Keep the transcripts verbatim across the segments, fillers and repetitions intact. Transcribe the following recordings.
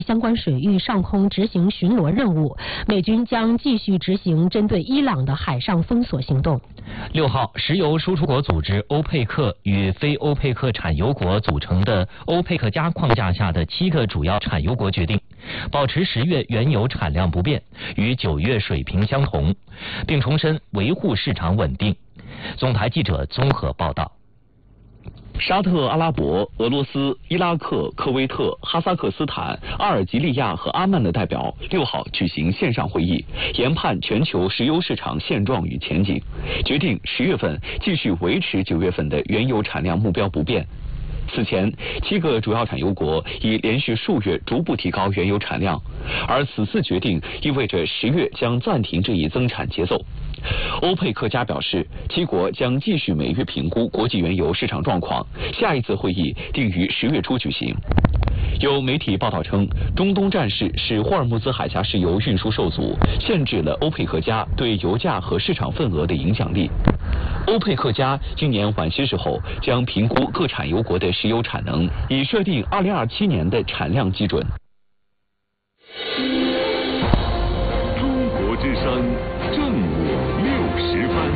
相关水域上空执行巡逻任务，美军将继续执行针对伊朗的海上封锁行动。 六号，石油输出国组织欧佩克与非欧佩克产油国组成的欧佩克加框架下的七个主要产油国决定，保持十月原油产量不变，与九月水平相同，并重申维护市场稳定。总台记者综合报道。 沙特阿拉伯、俄罗斯、伊拉克、科威特、哈萨克斯坦、阿尔及利亚和阿曼的代表六号举行线上会议，研判全球石油市场现状与前景，决定十月份继续维持九月份的原油产量目标不变。此前，七个主要产油国已连续数月逐步提高原油产量，而此次决定意味着十月将暂停这一增产节奏。欧佩克加表示，七国将继续每月评估国际原油市场状况，下一次会议定于十月初举行。有媒体报道称，中东战事使霍尔木兹海峡石油运输受阻，限制了欧佩克加对油价和市场份额的影响力。欧佩克加今年晚些时候将评估各产油国的石油产能，以设定二零二七年的产量基准。 中国之声正午六十分。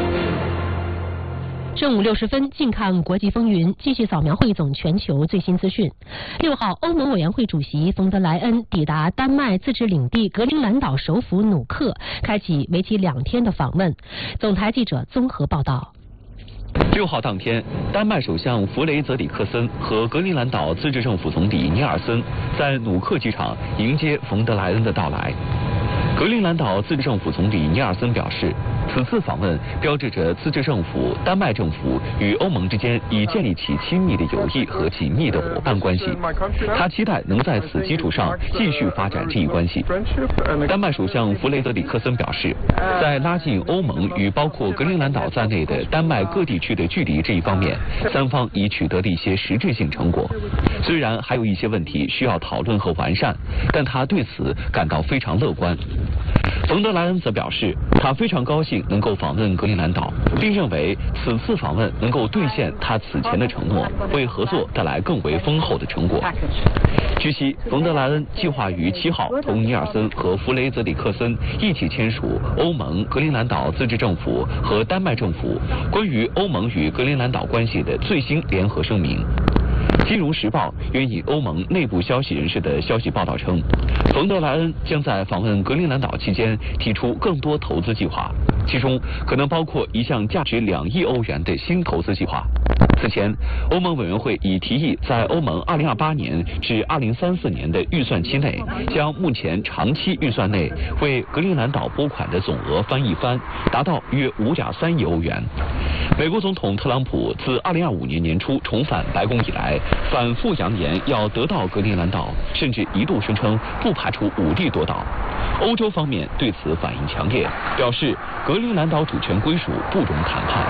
正午六十分，近看国际风云，继续扫描汇总全球最新资讯。六号，欧盟委员会主席冯德莱恩抵达丹麦自治领地格陵兰岛首府努克，开启为期两天的访问。总台记者综合报道。 六号当天，丹麦首相弗雷泽里克森和格陵兰岛自治政府总理尼尔森在努克机场迎接冯德莱恩的到来。格陵兰岛自治政府总理尼尔森表示，此次访问标志着自治政府、丹麦政府与欧盟之间已建立起亲密的友谊和紧密的伙伴关系。他期待能在此基础上继续发展这一关系。丹麦首相弗雷德里克森表示，在拉近欧盟与包括格陵兰岛在内的丹麦各地区的距离这一方面，三方已取得了一些实质性成果。虽然还有一些问题需要讨论和完善，但他对此感到非常乐观。冯德莱恩则表示，他非常高兴能够访问格陵兰岛，并认为此次访问能够兑现他此前的承诺，为合作带来更为丰厚的成果。据悉，冯德莱恩计划于七号同尼尔森和弗雷泽里克森一起签署欧盟、格陵兰岛自治政府和丹麦政府关于欧盟与格陵兰岛关系的最新联合声明。金融时报援引欧盟内部消息人士的消息报道称，冯德莱恩将在访问格陵兰岛期间提出更多投资计划，其中可能包括一项价值两亿欧元的新投资计划。此前，欧盟委员会已提议在欧盟二零二八年至二零三四年的预算期内，将目前长期预算内为格陵兰岛拨款的总额翻一番，达到约五点三亿欧元。美国总统特朗普自二零二五年年初重返白宫以来，反复扬言要得到格陵兰岛，甚至一度声称不排除武力夺岛。欧洲方面对此反应强烈，表示格陵兰岛主权归属不容谈判。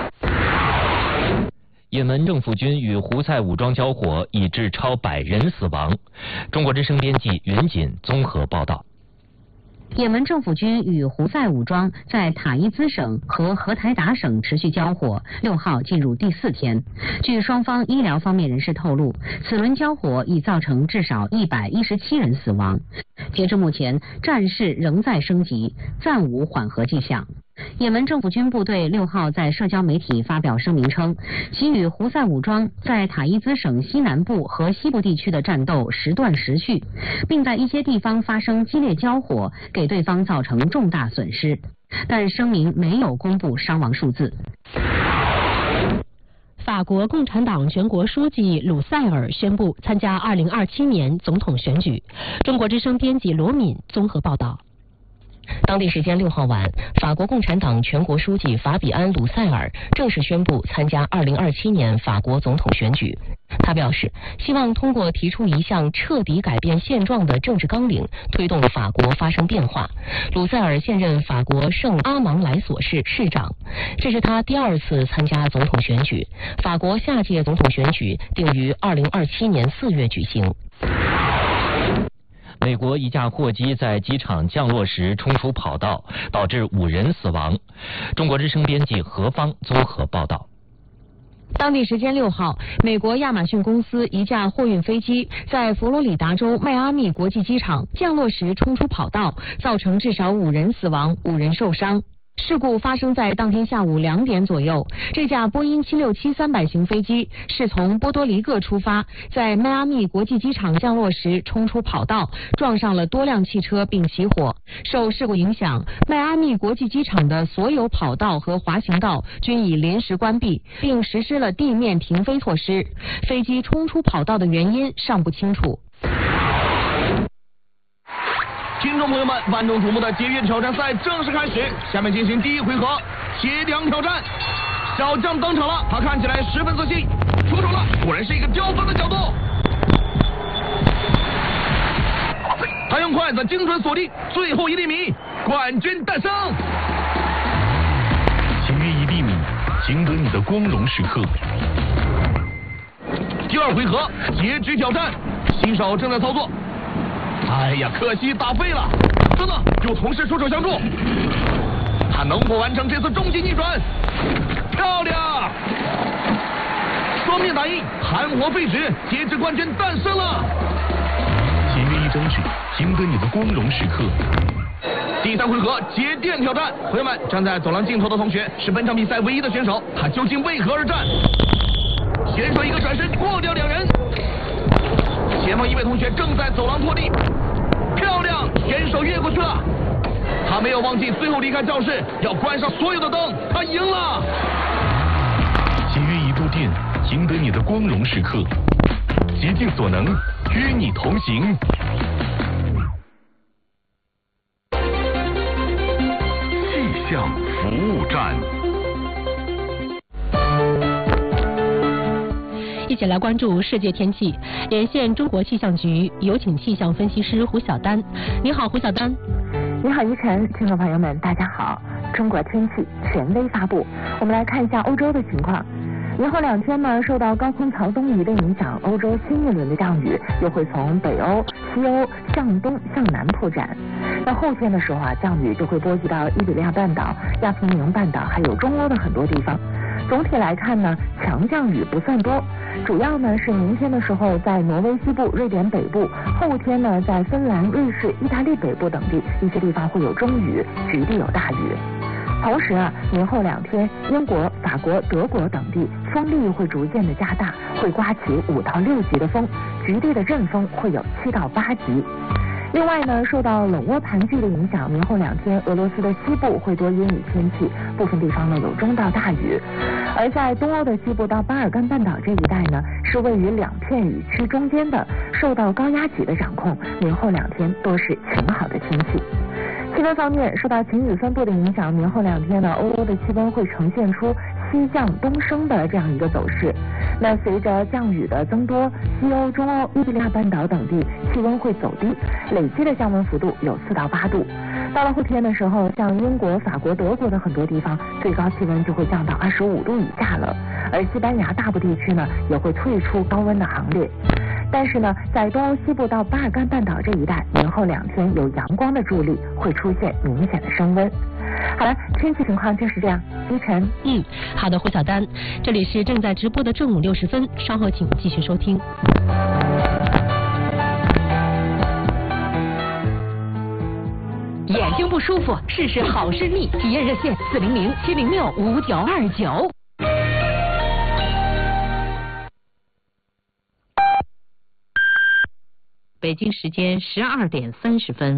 也门政府军与胡塞武装交火，已致超百人死亡。中国之声编辑云锦综合报道。 也门政府军与胡塞武装在塔伊兹省和荷台达省持续交火，六号进入第四天。据双方医疗方面人士透露，此轮交火已造成至少一百一十七人死亡。截至目前，战事仍在升级，暂无缓和迹象。也门政府军部队六号在社交媒体发表声明称，其与胡塞武装在塔伊兹省西南部和西部地区的战斗时断时续，并在一些地方发生激烈交火，给对方造成重大损失，但声明没有公布伤亡数字。 法国共产党全国书记鲁塞尔宣布参加二零二七年总统选举。中国之声编辑罗敏综合报道。 当地时间六号晚，法国共产党全国书记法比安·鲁塞尔正式宣布参加二零二七年法国总统选举。他表示，希望通过提出一项彻底改变现状的政治纲领，推动法国发生变化。鲁塞尔现任法国圣阿芒莱索市市长，这是他第二次参加总统选举。法国下届总统选举定于二零二七年四月举行。 美国一架货机在机场降落时冲出跑道，导致五人死亡。中国之声编辑何芳综合报道。 当地时间六号，美国亚马逊公司一架货运飞机在佛罗里达州迈阿密国际机场降落时冲出跑道，造成至少五人死亡、五人受伤。事故发生在当天下午两点左右。这架波音七六七三百型飞机是从波多黎各出发，在迈阿密国际机场降落时冲出跑道，撞上了多辆汽车并起火。受事故影响，迈阿密国际机场的所有跑道和滑行道均已临时关闭，并实施了地面停飞措施。飞机冲出跑道的原因尚不清楚。 听众朋友们，万众瞩目的接月挑战赛正式开始，下面进行第一回合铁梁挑战。小将登场了，他看起来十分自信，出手了，果然是一个刁钻的角度。他用筷子精准锁定最后一厘米，冠军诞生。 轻于一厘米，赢得你的光荣时刻。 第二回合截肢挑战，新手正在操作。哎呀，可惜打废了！真的有同事出手相助，他能否完成这次终极逆转？漂亮！双面打印，含火废纸，截肢冠军诞生了！ 节约一张纸，赢得你的光荣时刻。 第三回合节电挑战，朋友们，站在走廊尽头的同学是本场比赛唯一的选手，他究竟为何而战？选手一个转身过掉两人。前方一位同学正在走廊拖地，漂亮，选手越过去了。他没有忘记最后离开教室要关上所有的灯，他赢了。 节约一度电，赢得你的光荣时刻。竭尽所能，与你同行。 气象服务站。 一起来关注世界天气，连线中国气象局，有请气象分析师胡晓丹。你好，胡晓丹。 你好，依晨，听众朋友们，大家好。中国天气权威发布，我们来看一下欧洲的情况。明后两天呢，受到高空槽东移的影响，欧洲新一轮的降雨又会从北欧、西欧向东向南铺展。那后天的时候啊，降雨就会波及到伊比利亚半岛、亚平宁半岛还有中欧的很多地方。总体来看呢，强降雨不算多，主要呢是明天的时候在挪威西部、瑞典北部，后天呢在芬兰、瑞士、意大利北部等地一些地方会有中雨，局地有大雨。同时啊，明后两天，英国、法国、德国等地风力会逐渐的加大，会刮起五到六级的风，局地的阵风会有七到八级。另外呢，受到冷涡盘踞的影响，明后两天俄罗斯的西部会多阴雨天气，部分地方呢有中到大雨。而在东欧的西部到巴尔干半岛这一带呢，是位于两片雨区中间的，受到高压脊的掌控，明后两天都是晴好的天气。气温方面，受到晴雨分布的影响，明后两天呢，欧洲的气温会呈现出西降东升的这样一个走势。那随着降雨的增多，西欧、中欧、伊比利亚半岛等地气温会走低，累积的降温幅度有四到八度。到了后天的时候，像英国、法国、德国的很多地方，最高气温就会降到二十五度以下了。而西班牙大部地区呢，也会退出高温的行列。但是呢，在东欧西部到巴尔干半岛这一带，明后两天有阳光的助力，会出现明显的升温。好了，天气情况就是这样。依晨， 嗯，好的，胡晓丹，这里是正在直播的正午六十分，稍后请继续收听。 眼睛不舒服，试试好视力，体验热线四零零七零六五九二九。北京时间十二点三十分。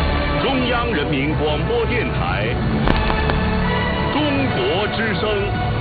中央人民广播电台，中国之声。